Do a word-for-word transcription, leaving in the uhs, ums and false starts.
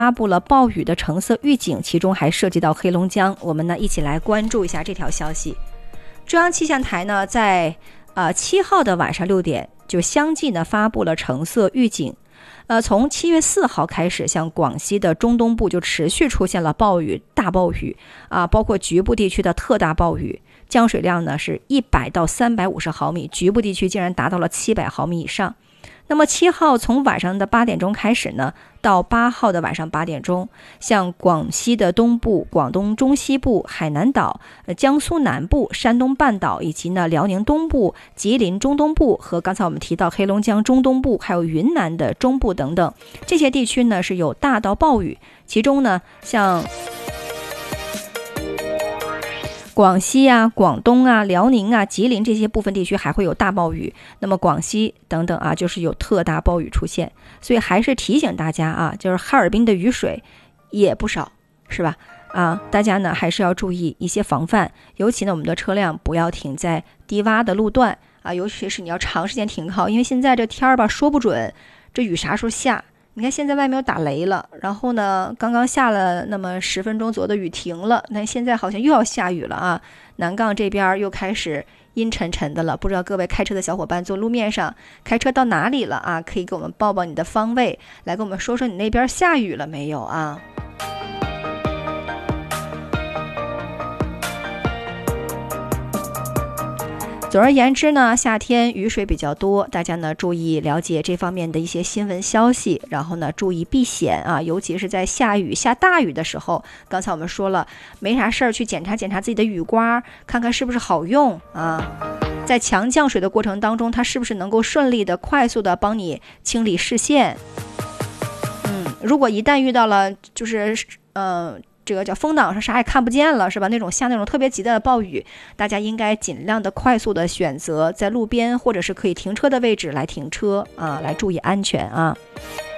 发布了暴雨的橙色预警，其中还涉及到黑龙江。我们呢一起来关注一下这条消息。中央气象台呢在呃七号的晚上六点就相继呢发布了橙色预警。呃，从七月四号开始，像广西的中东部就持续出现了暴雨、大暴雨啊，包括局部地区的特大暴雨，降水量呢是一百到三百五十毫米，局部地区竟然达到了七百毫米以上。那么七号从晚上的八点钟开始呢，到八号的晚上八点钟，像广西的东部、广东中西部、海南岛、呃、江苏南部、山东半岛以及呢辽宁东部、吉林中东部和刚才我们提到黑龙江中东部，还有云南的中部等等，这些地区呢是有大到暴雨，其中呢像广西啊、广东啊、辽宁啊、吉林这些部分地区还会有大暴雨，那么广西等等啊，就是有特大暴雨出现。所以还是提醒大家啊，就是哈尔滨的雨水也不少，是吧？啊，大家呢还是要注意一些防范，尤其呢我们的车辆不要停在低洼的路段啊，尤其是你要长时间停靠，因为现在这天儿吧说不准这雨啥时候下。你看现在外面有打雷了，然后呢刚刚下了那么十分钟左右的雨停了，那现在好像又要下雨了啊！南岗这边又开始阴沉沉的了，不知道各位开车的小伙伴坐路面上开车到哪里了啊？可以给我们报报你的方位，来跟我们说说你那边下雨了没有啊？总而言之呢，夏天雨水比较多，大家呢注意了解这方面的一些新闻消息，然后呢注意避险啊，尤其是在下雨下大雨的时候。刚才我们说了，没啥事儿去检查检查自己的雨刮，看看是不是好用啊。在强降水的过程当中，它是不是能够顺利的、快速的帮你清理视线？嗯，如果一旦遇到了就是嗯。呃这个叫风挡上啥也看不见了，是吧？那种像那种特别极端的暴雨，大家应该尽量的快速的选择在路边或者是可以停车的位置来停车啊，来注意安全啊。